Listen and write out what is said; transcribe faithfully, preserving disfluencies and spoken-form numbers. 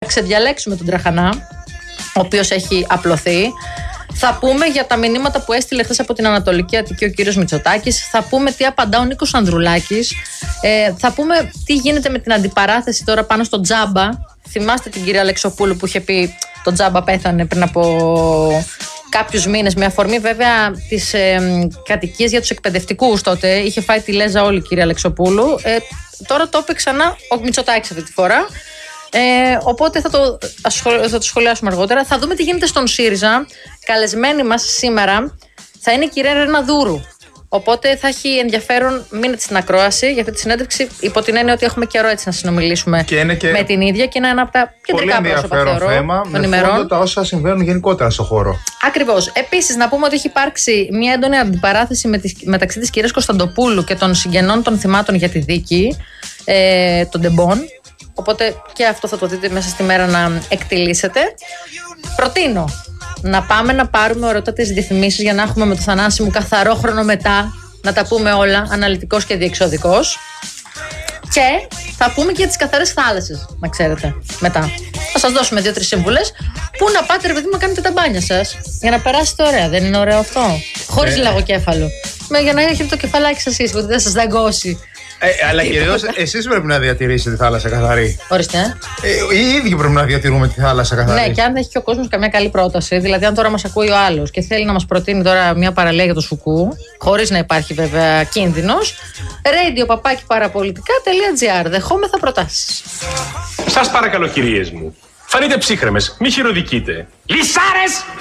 ξεδιαλέξουμε τον Τραχανά, ο οποίος έχει απλωθεί. Θα πούμε για τα μηνύματα που έστειλε χθες από την Ανατολική Αττική ο κύριος Μητσοτάκης. Θα πούμε τι απαντά ο Νίκος Ανδρουλάκης. Ε, θα πούμε τι γίνεται με την αντιπαράθεση τώρα πάνω στο Τζάμπα. Θυμάστε την κυρία Αλεξοπούλου που είχε πει το Τζάμπα πέθανε πριν από κάποιους μήνες, με αφορμή βέβαια τις ε, κατοικίες για τους εκπαιδευτικούς τότε. Είχε φάει τη λέζα όλη η κυρία Αλεξοπούλου. Ε, τώρα το είπε ξανά ο Μητσοτάκης αυτή τη φορά. Ε, οπότε θα το, θα το σχολιάσουμε αργότερα. Θα δούμε τι γίνεται στον ΣΥΡΙΖΑ. Καλεσμένη μας σήμερα θα είναι η κυρία Ρένα Δούρου. Οπότε θα έχει ενδιαφέρον, μείνετε στην ακρόαση για αυτή τη συνέντευξη, υπό την έννοια ότι έχουμε καιρό έτσι να συνομιλήσουμε και και με την ίδια και είναι ένα από τα κεντρικά πρόσωπα, θεωρώ, θέμα, των ημερών. Πολύ ενδιαφέρον τα όσα συμβαίνουν γενικότερα στον χώρο. Ακριβώς. Επίσης, να πούμε ότι έχει υπάρξει μια έντονη αντιπαράθεση με τη, μεταξύ της κυρίας Κωνσταντοπούλου και των συγγενών των θυμάτων για τη δίκη ε, των Ντεμπών. Οπότε και αυτό θα το δείτε μέσα στη μέρα να εκτιλήσετε. Προτείνω να πάμε να πάρουμε ορατάτες διαφημίσεις για να έχουμε με το Θανάση μου καθαρό χρόνο μετά να τα πούμε όλα, αναλυτικός και διεξοδικός. Και θα πούμε και για τις καθαρές θάλασσες, να ξέρετε, μετά. Θα σας δώσουμε δύο-τρεις σύμβουλες πού να πάτε, ρε παιδί μου, να κάνετε τα μπάνια σας για να περάσετε ωραία. Δεν είναι ωραίο αυτό? Χωρίς ε. λαγοκέφαλο. Με, για να έχετε το κεφαλάκι σας ήσυχο, ότι δεν σας δαγκώσει. Ε, αλλά κυρίως εσείς πρέπει να διατηρήσετε τη θάλασσα καθαρή. Ορίστε. Ε, οι ίδιοι πρέπει να διατηρούμε τη θάλασσα καθαρή. Ναι, και αν έχει και ο κόσμος καμιά καλή πρόταση, δηλαδή αν τώρα μας ακούει ο άλλος και θέλει να μας προτείνει τώρα μια παραλία για το Σουκού, χωρίς να υπάρχει βέβαια κίνδυνος, radio παπάκι παραπολιτικά τελεία gr. Δεχόμεθα προτάσεις. Σας παρακαλώ, κυρίες μου, φανείτε ψύχρεμες, μη χειροδικείτε. Λυσάρες!